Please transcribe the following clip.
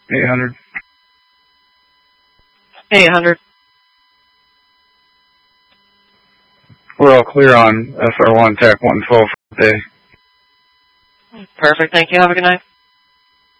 800. 800. We're all clear on SR1 TAC 112 for the day. Perfect. Thank you. Have a good night.